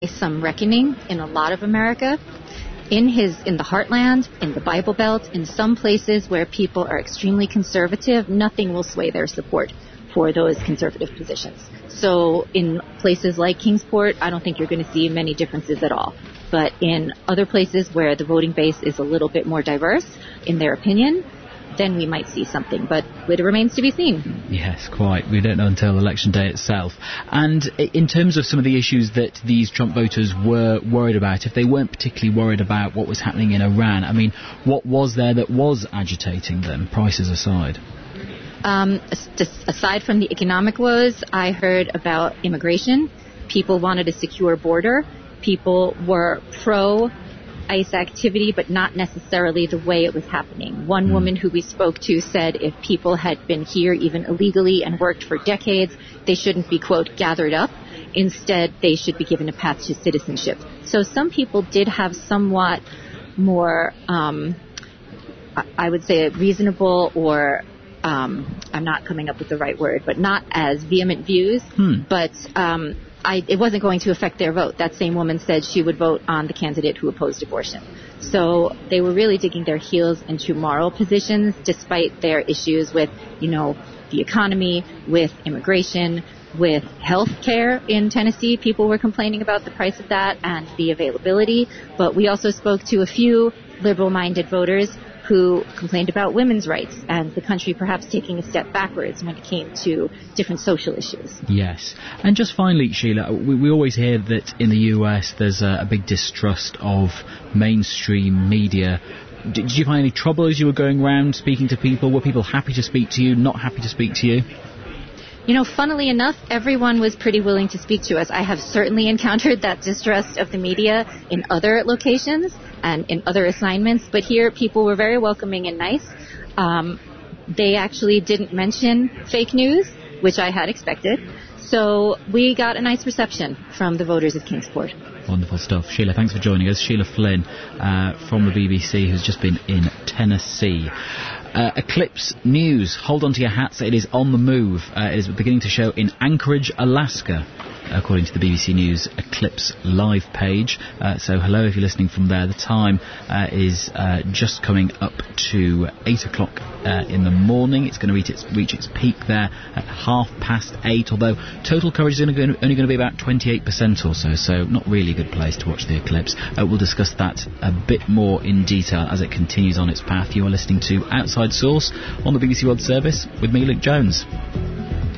some reckoning in a lot of America. In the heartland, in the Bible Belt, in some places where people are extremely conservative, nothing will sway their support for those conservative positions. So in places like Kingsport, I don't think you're going to see many differences at all. But in other places where the voting base is a little bit more diverse in their opinion, then we might see something. But it remains to be seen. Yes, quite. We don't know until election day itself. And in terms of some of the issues that these Trump voters were worried about, if they weren't particularly worried about what was happening in Iran, I mean, what was there that was agitating them, prices aside? Aside from the economic woes, I heard about immigration. People wanted a secure border. People were pro-ICE activity, but not necessarily the way it was happening. One woman who we spoke to said if people had been here even illegally and worked for decades, they shouldn't be, quote, gathered up. Instead, they should be given a path to citizenship. So some people did have somewhat more, I would say, reasonable or I'm not coming up with the right word, but not as vehement views. But it wasn't going to affect their vote. That same woman said she would vote on the candidate who opposed abortion. So they were really digging their heels into moral positions, despite their issues with, the economy, with immigration, with health care in Tennessee. People were complaining about the price of that and the availability. But we also spoke to a few liberal-minded voters who complained about women's rights and the country perhaps taking a step backwards when it came to different social issues. Yes. And just finally, Sheila, we always hear that in the US there's a big distrust of mainstream media. Did you find any trouble as you were going around speaking to people? Were people happy to speak to you, not happy to speak to you? Funnily enough, everyone was pretty willing to speak to us. I have certainly encountered that distrust of the media in other locations and in other assignments, but here people were very welcoming and nice. They actually didn't mention fake news, which I had expected. So we got a nice reception from the voters of Kingsport. Wonderful stuff. Sheila, thanks for joining us. Sheila Flynn from the BBC, who's just been in Tennessee. Eclipse News. Hold on to your hats. It is on the move. It is beginning to show in Anchorage, Alaska, according to the BBC News Eclipse live page. So hello if you're listening from there. The time is just coming up to 8 o'clock in the morning. It's going to reach its peak there at 8:30, although total coverage is only going to be about 28% or so not really a good place to watch the eclipse. We'll discuss that a bit more in detail as it continues on its path. You are listening to Outside Source on the BBC World Service with me, Luke Jones.